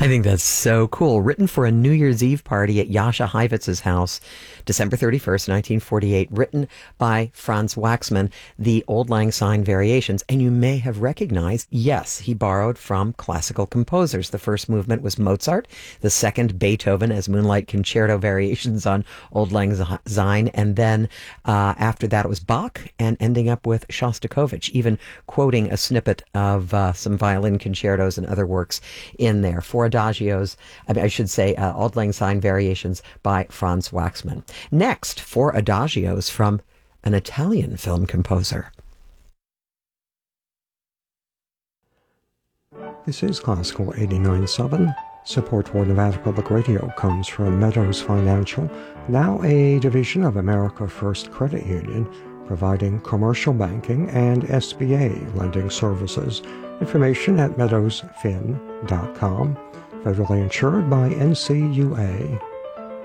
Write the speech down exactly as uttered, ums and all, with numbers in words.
I think that's so cool. Written for a New Year's Eve party at Jascha Heivitz's house, December thirty-first, nineteen forty-eight. Written by Franz Waxman, the Auld Lang Syne variations. And you may have recognized, yes, he borrowed from classical composers. The first movement was Mozart, the second Beethoven as Moonlight Concerto variations on Auld Lang Syne. And then uh, after that it was Bach, and ending up with Shostakovich, even quoting a snippet of uh, some violin concertos and other works in there. Four adagios, I, mean, I should say, uh, Auld Lang Syne variations by Franz Waxman. Next, four adagios from an Italian film composer. This is Classical eighty-nine point seven. Support for Nevada Public Radio comes from Meadows Financial, now a division of America First Credit Union, providing commercial banking and S B A lending services. Information at meadows fin dot com. Federally insured by N C U A.